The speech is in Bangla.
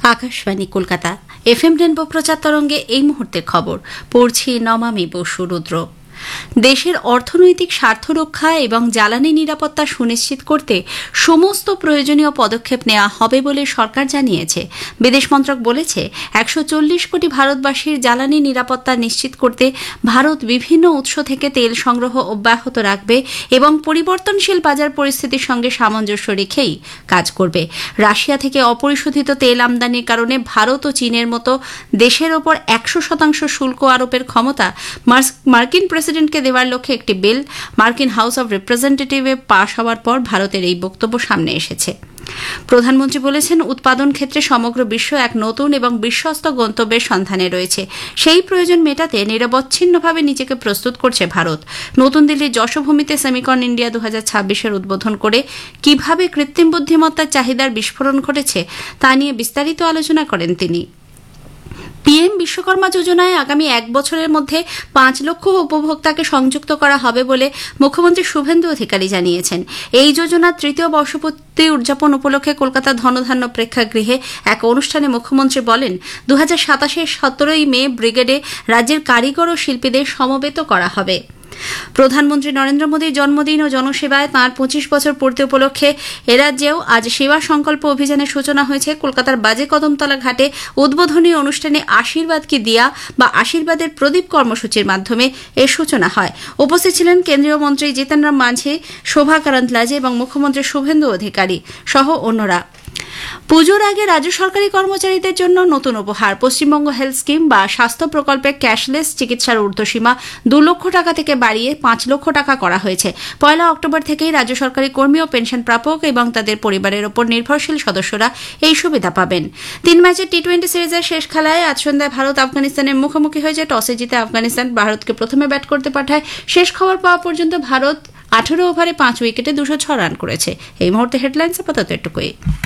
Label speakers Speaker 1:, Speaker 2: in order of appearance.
Speaker 1: আকাশবাণী কলকাতা এফএম রেনবো প্রচার তরঙ্গে এই মুহূর্তের খবর পড়ছি নমামি বসু রুদ্র। দেশের অর্থনৈতিক স্বার্থ রক্ষা এবং জ্বালানি নিরাপত্তা সুনিশ্চিত করতে সমস্ত প্রয়োজনীয় পদক্ষেপ নেওয়া হবে বলে সরকার জানিয়েছে। বিদেশ মন্ত্রক বলেছে 140 কোটি ভারতবাসীর জ্বালানি নিরাপত্তা নিশ্চিত করতে ভারত বিভিন্ন উৎস থেকে তেল সংগ্রহ অব্যাহত রাখবে এবং পরিবর্তনশীল বাজার পরিস্থিতির সঙ্গে সামঞ্জস্য রেখেই কাজ করবে। রাশিয়া থেকে অপরিশোধিত তেল আমদানির কারণে ভারত ও চীনের মতো দেশের ওপর 100% শুল্ক আরোপের ক্ষমতা মার্কিন প্রেসিডেন্টকে দেওয়ার লক্ষ্যে একটি বিল মার্কিন হাউস অব রিপ্রেজেন্টেটিভে পাশ হওয়ার পর ভারতের এই বক্তব্য সামনে এসেছে। প্রধানমন্ত্রী বলেছেন, উৎপাদন ক্ষেত্রে সমগ্র বিশ্ব এক নতুন এবং বিশ্বস্ত গন্তব্যের সন্ধানে রয়েছে। সেই প্রয়োজন মেটাতে নিরবচ্ছিন্নভাবে নিজেকে প্রস্তুত করছে ভারত। নতুন দিল্লির যশোভূমিতে সেমিকন ইন্ডিয়া 2026-এর উদ্বোধন করে কিভাবে কৃত্রিম বুদ্ধিমত্তার চাহিদার বিস্ফোরণ ঘটেছে তা নিয়ে বিস্তারিত আলোচনা করেন তিনি। পিএম বিশ্বকর্মা যোজনায় আগামী 1 বছরের মধ্যে 5 লক্ষ উপভোক্তাকে সংযুক্ত করা হবে বলে মুখ্যমন্ত্রী শুভেন্দু অধিকারী জানিয়েছেন। এই যোজনার 3য় বর্ষপূর্তি উদযাপন উপলক্ষে কলকাতা ধনধান্য প্রেক্ষাগৃহে এক অনুষ্ঠানে মুখ্যমন্ত্রী বলেন, 2027-এর 17ই মে ব্রিগেডে রাজ্যের কারিগর ও শিল্পীদের সমবেত করা হবে। প্রধানমন্ত্রী নরেন্দ্র মোদীর জন্মদিন ও জনসেবায় তাঁর 25 বছর পূর্তি উপলক্ষে এরাজ্যেও আজ সেবা সংকল্প অভিযানের সূচনা হয়েছে। কলকাতার বাজে কদমতলা ঘাটে উদ্বোধনী অনুষ্ঠানে আশীর্বাদ কি দিয়া বা আশীর্বাদের প্রদীপ কর্মসূচির মাধ্যমে এর সূচনা হয়। উপস্থিত ছিলেন কেন্দ্রীয় মন্ত্রী জিতেন রাম মাঝি, শোভা কারান্তলাজে এবং মুখ্যমন্ত্রী শুভেন্দু অধিকারী সহ অন্যরা। পুজোর আগে রাজ্য সরকারি কর্মচারীদের জন্য নতুন উপহার। পশ্চিমবঙ্গ হেলথ স্কিম বা স্বাস্থ্য প্রকল্পে ক্যাশলেস চিকিৎসার ঊর্ধ্বসীমা 2 লক্ষ টাকা থেকে বাড়িয়ে 5 লক্ষ টাকা করা হয়েছে। 1 অক্টোবর থেকেই রাজ্য সরকারি কর্মী ও পেনশন প্রাপক এবং তাদের পরিবারের ওপর নির্ভরশীল সদস্যরা এই সুবিধা পাবেন। 3 ম্যাচের টি20 সিরিজের শেষ খেলায় আজ সন্ধ্যায় ভারত আফগানিস্তানের মুখোমুখি হয়েছে। টসে জিতে আফগানিস্তান ভারতকে প্রথমে ব্যাট করতে পাঠায়। শেষ খবর পাওয়া পর্যন্ত ভারত 18 ওভারে 5 উইকেটে 206 রান করেছে। এই মুহূর্তে হেডলাইন্স আপাতত এটুকুই।